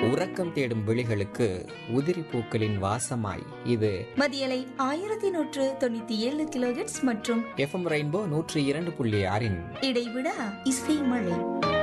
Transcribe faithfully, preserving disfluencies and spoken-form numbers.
உறக்கம் தேடும் விழிகளுக்கு உதிரி பூக்களின் வாசமாய் இது மதியலை ஆயிரத்தி நூற்று தொண்ணூத்தி ஏழு கிலோஹெர்ட்ஸ் மற்றும் எஃப்எம் ரெயின்போ நூற்றி இரண்டு புள்ளி ஆறின் இடைவிடா இசை மழை.